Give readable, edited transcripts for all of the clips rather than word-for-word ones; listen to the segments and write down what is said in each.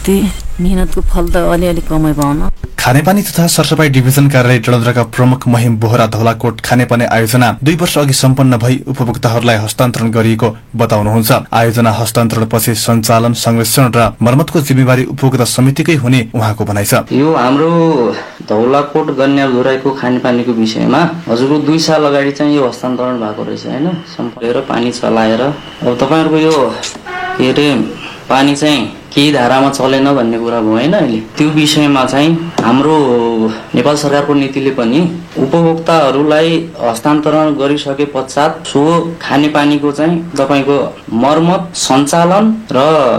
कति मेहनतको फल त अलिअलि कमै पाउन। खानेपानी तथा सरसफाई डिभिजन कार्यालय डडेलधुराका प्रमुख महिम बोहरा धौलाकोट खानेपानी आयोजना 2 वर्ष अघि सम्पन्न भई उपभोक्ताहरूलाई हस्तान्तरण गरिएको बताउनुहुन्छ। आयोजना हस्तान्तरणपछि सञ्चालन, संरक्षण र मर्मतको जिम्मेवारी उपभोक्ता समितिकै हुने उहाँको भनाइ छ। यो हाम्रो धौलाकोट गन्याधुराको खानेपानीको विषयमा हजुरको 2 साल अगाडि चाहिँ यो हस्तान्तरण भएको रहेछ हैन, सम्पलेर पानी चलाएर। अब तपाईहरुको यो के रे पानी चाहिँ केही धारामा चलेन भन्ने कुरा भयो हैन। अहिले त्यो विषयमा चाहिँ हाम्रो नेपाल सरकारको नीतिले पनि उपभोक्ताहरूलाई हस्तान्तरण गरिसके पश्चात सो खानेपानीको चाहिँ तपाईको मर्मत, सञ्चालन र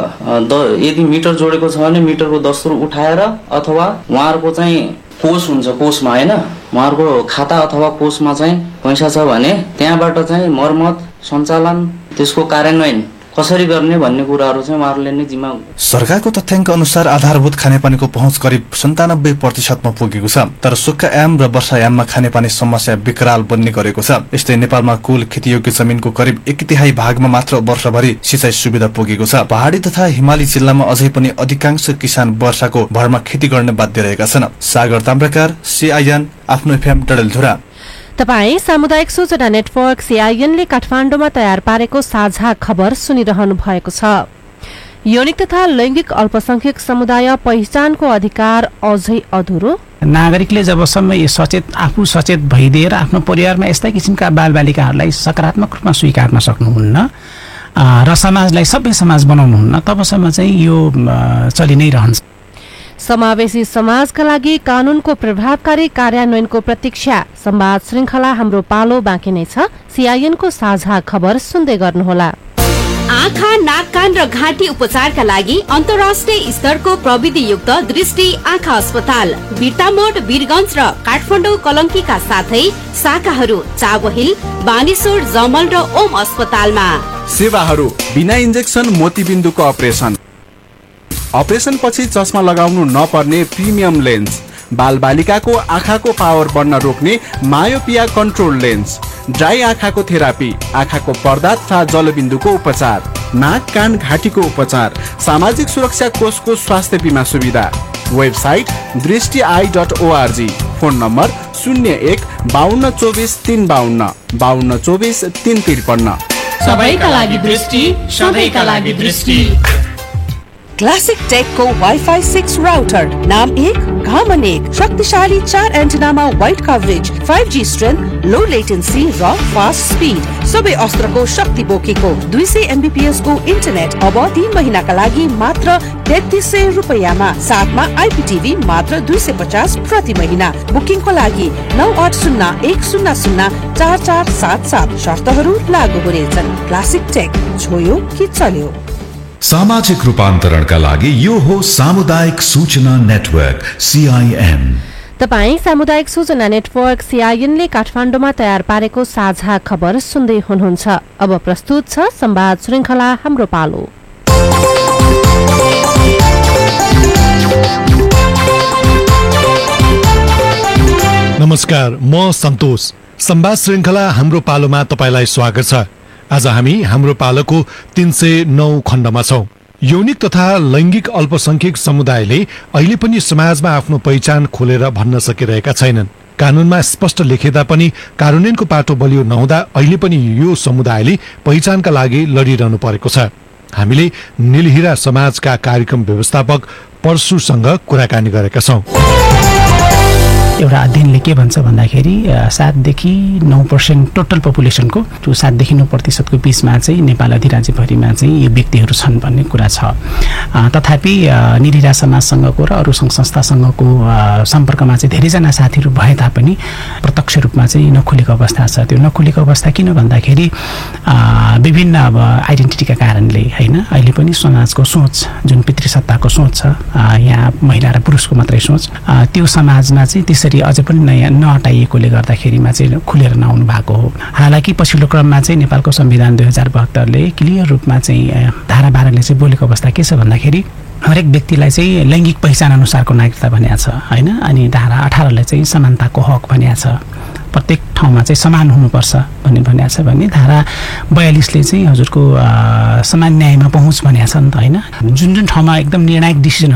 यदि मिटर जोडेको छ भने मिटरको दस्तुर उठाएर अथवा उहाँहरुको चाहिँ कोष हुन्छ, कोषमा हैन उहाँहरुको खाता अथवा कोषमा चाहिँ पैसा छ भने त्यहाँबाट चाहिँ मर्मत, सञ्चालन, त्यसको कार्यान्वयन कसरी गर्ने भन्ने कुराहरु चाहिँ उहाँहरुले नै जिम्मा। सरकारको तथ्याङ्क अनुसार आधारभूत खानेपानीको पहुँच करिब 97% मा पुगेको छ, तर सुक्खायाम र वर्षायाममा खानेपानी समस्या विकराल बन्ने गरेको छ। यस्तै नेपालमा कुल खेतीयोग्य जमिनको करिब 1/3 भागमा मात्र वर्षभरि सिँचाइ सुविधा पुगेको छ। पहाडी तथा हिमाली जिल्लामा अझै पनि अधिकांश किसान वर्षाको भरमा खेती गर्न बाध्य रहेका छन्। सागर ताम्राकार, CIN आफ्नो FM डडेलधुरा। तपाई सामुदायिक सूचना नेटवर्क CIN ले काठमाडौँमा तयार पारेको साझा खबर सुनिरहनु भएको छ। यौनिक तथा लैंगिक अल्पसंख्यक समुदाय पहिचानको अधिकार अझै अधुरो। नागरिकले जबसम्म आफू सचेत भइदिएर आफ्नो परिवारमा यस्ता किसिमका बालबालिकाहरूलाई सकारात्मक रूपमा स्वीकार्न सक्नुहुन्न र समाजलाई सभ्य समाज बनाउनुहुन्न, तबसम्म चाहिँ यो चलि नै रहन्छ। समावेशी समाजका लागि कानूनको प्रभावकारी कार्यान्वयनको प्रतीक्षा। संवाद श्रृंखला हाम्रो पालो बाँकी नै छ। CIN को साझा खबर सुन्दै गर्नुहोला। आँखा, नाक, कान र घाँटी उपचारका लागि अन्तर्राष्ट्रिय स्तरको प्रविधियुक्त दृष्टि आँखा अस्पताल बिर्तामोड, वीरगञ्ज र काठमाडौँ कलङ्कीका साथै शाखाहरू चाबहिल, बानेश्वर, जमल र ओम अस्पतालमा। सेवाहरू बिना इन्जेक्सन मोतीबिन्दुको अपरेसन पछि चस्मा लगाउनु नपर्ने प्रिमियम लेन्स, बालबालिकाको आँखाको पावर बढ्न रोक्ने मायोपिया कन्ट्रोल लेन्स, ड्राई आँखाको थेरापी, आँखाको पर्दा तथा जलबिन्दुको उपचार, नाक, कान, घाँटीको उपचार, सामाजिक सुरक्षा कोषको स्वास्थ्य बीमा सुविधा। Website दृष्टि.org, phone number 01 52 24 352 52 24 353। सबैका लागि दृष्टि, सबैका लागि दृष्टि। क्लासिक टेक को वाईफाई 6 राउटर, नाम 1 घामन 1, शक्तिशाली 4 एन्टेनामा वाइड कभरेज, 5G स्ट्रेन्थ, लो लेटेन्सी र फास्ट स्पिड, सबै अस्त्रको शक्ति बोकेको 200 MBPS को इन्टरनेट अब 3 महिनाका लागि मात्र 3300 रुपैयाँमा, साथमा IPTV मात्र 250 प्रति महिना। बुकिङको लागि 9801004477, शर्तहरू लागू हुनेछन्। क्लासिक टेक, छोयो कि चल्यो। सामाजिक रूपान्तरणका लागि यो हो सामुदायिक सूचना नेटवर्क CIN। तपाई सामुदायिक सूचना नेटवर्क CIN ले काठमाडौँमा तयार पारेको साझा खबर सुन्दै हुनुहुन्छ। अब प्रस्तुत छ संवाद श्रृंखला हाम्रो पालो। नमस्कार, म सन्तोष। संवाद श्रृंखला हाम्रो पालोमा तपाईलाई स्वागत छ। आज हामी हाम्रो पालोको 309 खण्डमा छौं। यौनिक तथा लैंगिक अल्पसंख्यक समुदायले अहिले पनि समाजमा आफ्नो पहिचान खोलेर भन्न सकिरहेका छैनन्। कानूनमा स्पष्ट लेखिँदा पनि कार्यान्वयनको पाटो बलियो नहुँदा अहिले पनि यो समुदायले पहिचानका लागि लडिरहनु परेको छ। हामीले नीलहिरा समाजका कार्यक्रम व्यवस्थापक परशुसँग कुराकानी गरेका छौं। एउटा अध्ययनले के भन्छ भन्दाखेरि 7 देखि 9% टोटल पपुलेसनको, जो 7 देखि 9% बीचमा चाहिँ नेपाल अधिराज्यभरिमा चाहिँ यो व्यक्तिहरू छन् भन्ने कुरा छ। तथापि नीलहिरा समाजसँगको र अरू सङ्घ संस्थासँगको सम्पर्कमा चाहिँ धेरैजना साथीहरू भए तापनि प्रत्यक्ष रूपमा चाहिँ नखुलेको अवस्था छ। त्यो नखुलेको अवस्था किन भन्दाखेरि विभिन्न अब आइडेन्टिटीका कारणले होइन, अहिले पनि समाजको सोच जुन पितृसत्ताको सोच छ, यहाँ महिला र पुरुषको मात्रै सोच, त्यो समाजमा चाहिँ त्यसरी अझै पनि नयाँ नहटाइएकोले गर्दाखेरिमा चाहिँ खुलेर नआउनु भएको हो। हालाकि पछिल्लो क्रममा चाहिँ नेपालको संविधान 2072ले क्लियर रूपमा चाहिँ धारा 12ले चाहिँ बोलेको अवस्था के छ भन्दाखेरि हरेक व्यक्तिलाई चाहिँ लैङ्गिक पहिचान अनुसारको नागरिकता भनिएको छ होइन, अनि धारा 18ले चाहिँ समानताको हक भनिएको छ, प्रत्येक ठाउँमा चाहिँ समान हुनुपर्छ भन्ने भनिएको छ भने धारा 42ले चाहिँ हजुरको समान न्यायमा पहुँच भनिएको छ नि त होइन। जुन जुन ठाउँमा एकदम निर्णायक डिसिजन